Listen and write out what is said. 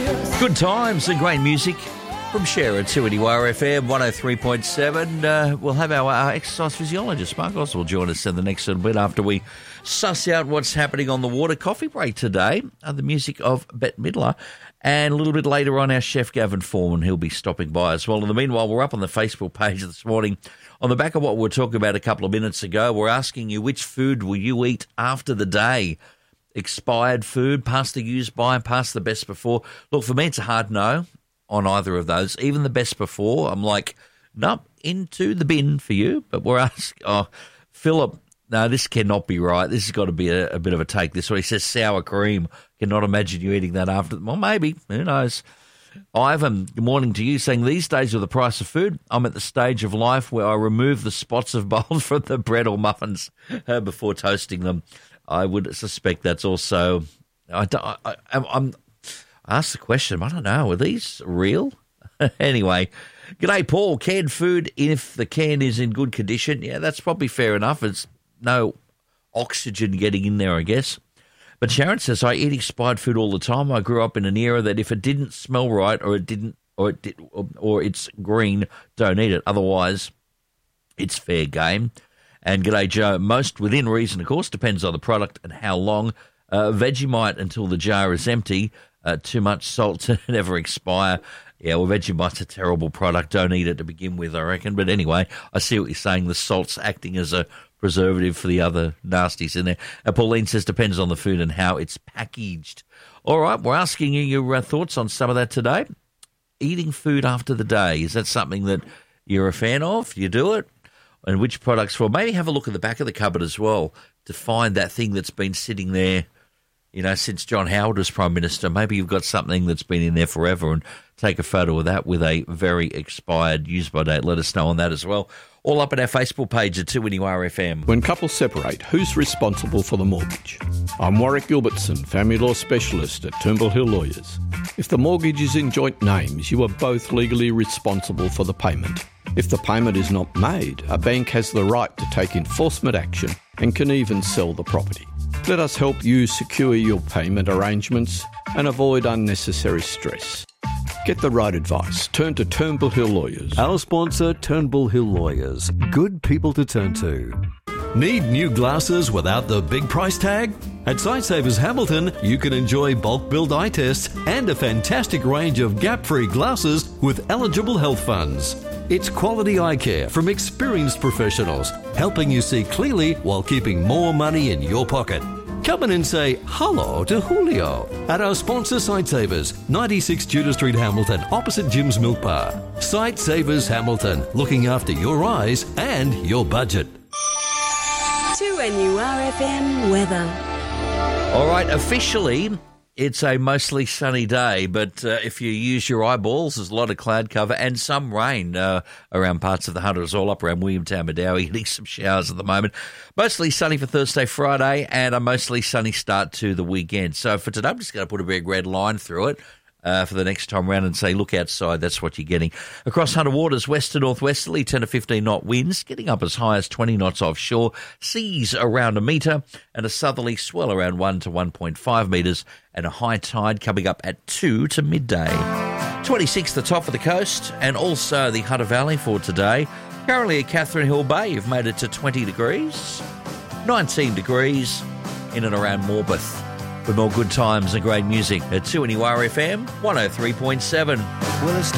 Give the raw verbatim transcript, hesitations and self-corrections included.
Good times and great music from Share at two N U R F M one oh three point seven. Uh, we'll have our, our exercise physiologist, Mark Oswald, will join us in the next little bit after we suss out what's happening on the water. Coffee break today, uh, the music of Bette Midler. And a little bit later on, our chef Gavin Foreman, he'll be stopping by as well. In the meanwhile, we're up on the Facebook page this morning. On the back of what we were talking about a couple of minutes ago, we're asking you, which food will you eat after the day? Expired food, past the use by, past the best before. Look, for me, it's a hard no on either of those. Even the best before, I'm like, nope, into the bin for you. But we're asking, oh, Philip, no, this cannot be right. This has got to be a, a bit of a take this way. He says sour cream. Cannot imagine you eating that after. Well, maybe. Who knows? Ivan, good morning to you, saying these days with the price of food, I'm at the stage of life where I remove the spots of mould from the bread or muffins uh, before toasting them. I would suspect that's also. I, I, I, I'm. I asked the question. I don't know. Are these real? Anyway, g'day, Paul. Canned food, if the can is in good condition, yeah, that's probably fair enough. It's no oxygen getting in there, I guess. But Sharon says, I eat expired food all the time. I grew up in an era that if it didn't smell right or it didn't, or it did, or, or it's green, don't eat it. Otherwise, it's fair game. And g'day, Joe. Most within reason, of course, depends on the product and how long. Uh, Vegemite until the jar is empty. Uh, too much salt to never expire. Yeah, well, Vegemite's a terrible product. Don't eat it to begin with, I reckon. But anyway, I see what you're saying. The salt's acting as a preservative for the other nasties in there. Uh, Pauline says depends on the food and how it's packaged. All right, we're asking you your uh, thoughts on some of that today. Eating food after the day, is that something that you're a fan of? You do it? And which products for? Maybe have a look at the back of the cupboard as well to find that thing that's been sitting there, you know, since John Howard was Prime Minister. Maybe you've got something that's been in there forever, and take a photo of that with a very expired use-by date. Let us know on that as well. All up at our Facebook page at two N U R F M. When couples separate, who's responsible for the mortgage? I'm Warwick Gilbertson, family law specialist at Turnbull Hill Lawyers. If the mortgage is in joint names, you are both legally responsible for the payment. If the payment is not made, a bank has the right to take enforcement action and can even sell the property. Let us help you secure your payment arrangements and avoid unnecessary stress. Get the right advice. Turn to Turnbull Hill Lawyers. Our sponsor, Turnbull Hill Lawyers. Good people to turn to. Need new glasses without the big price tag? At Sightsavers Hamilton, you can enjoy bulk billed eye tests and a fantastic range of gap-free glasses with eligible health funds. It's quality eye care from experienced professionals, helping you see clearly while keeping more money in your pocket. Come in and say hello to Julio at our sponsor Sightsavers, ninety-six Tudor Street, Hamilton, opposite Jim's Milk Bar. Sightsavers Hamilton, looking after your eyes and your budget. two N U R F M weather. All right, officially, it's a mostly sunny day, but uh, if you use your eyeballs, there's a lot of cloud cover and some rain uh, around parts of the Hunters, all up around Williamtown, Medowie, getting some showers at the moment. Mostly sunny for Thursday, Friday, and a mostly sunny start to the weekend. So for today, I'm just going to put a big red line through it uh, for the next time round and say, look outside, that's what you're getting. Across Hunter Waters, west to northwesterly, ten to fifteen knot winds, getting up as high as twenty knots offshore, seas around a metre, and a southerly swell around one to one point five metres, and a high tide coming up at two to midday. twenty-six the top of the coast, and also the Hunter Valley for today. Currently at Catherine Hill Bay, you've made it to twenty degrees, nineteen degrees in and around Morpeth. With more good times and great music at two N U R F M one oh three point seven. Well, it's